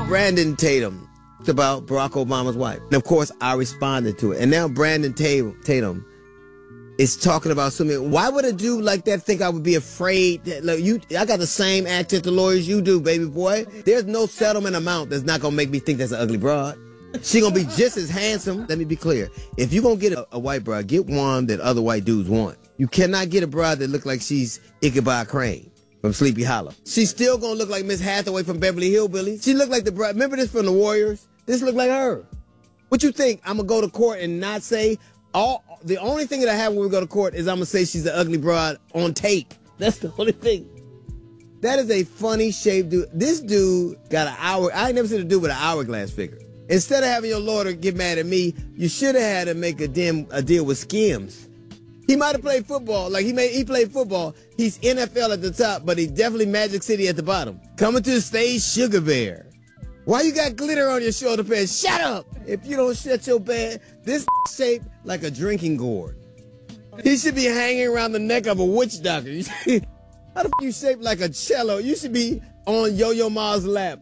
Brandon Tatum about Barack Obama's wife. And of course, I responded to it. And now Brandon Tatum is talking about something. Why would a dude like that think I would be afraid that, look, I got the same access to lawyers you do, baby boy. There's no settlement amount that's not gonna make me think that's an ugly broad. She gonna be just as handsome. Let me be clear. If you're gonna get a white broad, get one that other white dudes want. You cannot get a broad that look like she's Ichabod Crane from Sleepy Hollow. She's still gonna look like Miss Hathaway from Beverly Hillbillies. She look like the broad. Remember this from the Warriors? This look like her. What you think? I'm gonna go to court and not say the only thing that I have when we go to court is I'm gonna say she's an ugly broad on tape. That's the only thing. That is a funny shaped dude. This dude got an hour. I ain't never seen a dude with an hourglass figure. Instead of having your lawyer get mad at me, you should have had him make a deal with Skims. He might have played football. Like he played football. He's NFL at the top, but he's definitely Magic City at the bottom. Coming to the stage, Sugar Bear. Why you got glitter on your shoulder pads? Shut up! If you don't shut your bed, this shaped like a drinking gourd. He should be hanging around the neck of a witch doctor. How the f you shaped like a cello? You should be on Yo-Yo Ma's lap.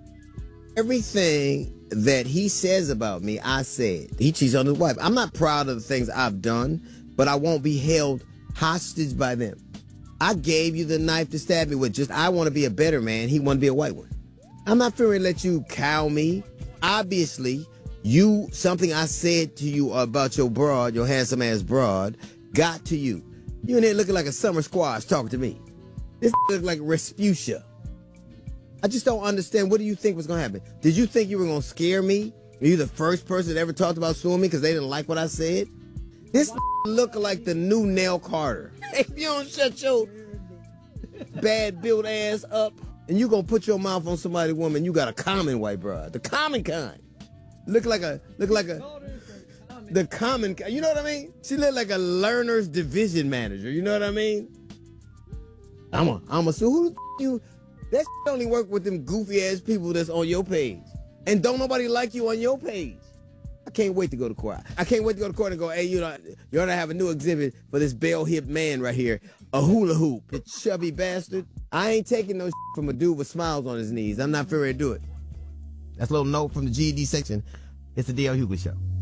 Everything that he says about me, I said. He cheats on his wife. I'm not proud of the things I've done, but I won't be held hostage by them. I gave you the knife to stab me with. I want to be a better man. He want to be a white one. I'm not fearing to let you cow me. Obviously, something I said to you about your broad, your handsome ass broad, got to you. You in there looking like a summer squash talking to me. This look like Respucia. I just don't understand. What do you think was going to happen? Did you think you were going to scare me? Were you the first person that ever talked about suing me because they didn't like what I said? This look like the new Nell Carter. If you don't shut your bad built ass up, and you gonna put your mouth on somebody's woman, you got a common white broad. The common kind. The common kind. You know what I mean? She look like a learner's division manager. You know what I mean? I'm a sue. Who the you? That only work with them goofy ass people that's on your page. And don't nobody like you on your page. I can't wait to go to court. I can't wait to go to court and go, hey, you ought to have a new exhibit for this bell-hip man right here. A hula hoop. The chubby bastard. I ain't taking no from a dude with smiles on his knees. I'm not fearing to do it. That's a little note from the GED section. It's the D.L. Hughley Show.